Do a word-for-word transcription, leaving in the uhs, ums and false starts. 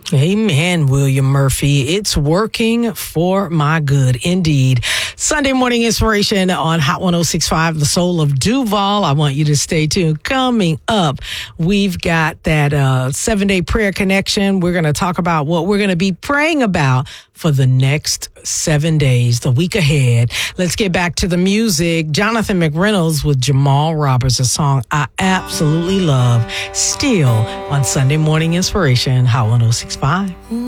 Amen, William Murphy. It's working for my good, indeed. Sunday morning inspiration on Hot one oh six point five, the soul of Duval. I want you to stay tuned. Coming up, we've got that uh, seven-day prayer connection. We're going to talk about what we're going to be praying about for the next seven days, the week ahead. Let's get back to the music. Jonathan McReynolds with Jamal Roberts, a song I absolutely love, still on Sunday morning inspiration, Hot one oh six point five.